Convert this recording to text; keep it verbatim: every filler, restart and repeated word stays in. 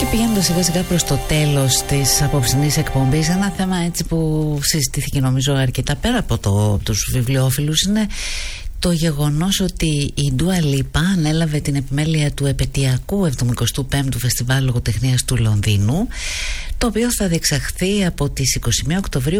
Πηγαίνοντας σιγά σιγά προς το τέλος της απόψινής εκπομπής, ένα θέμα έτσι που συζητήθηκε νομίζω αρκετά πέρα από, το, από τους βιβλιοφίλους είναι το γεγονός ότι η Ντούα Λίπα ανέλαβε την επιμέλεια του επετειακού εβδομηκοστού πέμπτου Φεστιβάλ Λογοτεχνίας του Λονδίνου, το οποίο θα διεξαχθεί από τις είκοσι μία Οκτωβρίου